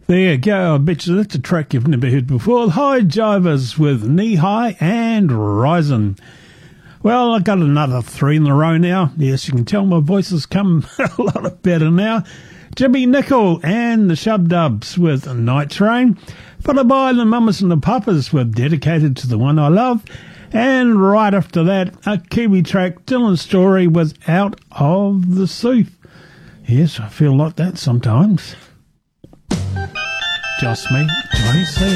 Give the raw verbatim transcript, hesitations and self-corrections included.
There you go. I bet you that's a track you've never heard before. High Jivers with Knee High and Rising. Well, I got another three in a row now. Yes, you can tell my voice has come a lot better now. Jimmy Nicol and the Shub Dubs with Night Train. Followed by the Mamas and the Papas with Dedicated to the One I Love. And right after that, a Kiwi track, Dylan's Story with Out of the Soup. Yes, I feel like that sometimes. Just me, Johnny C.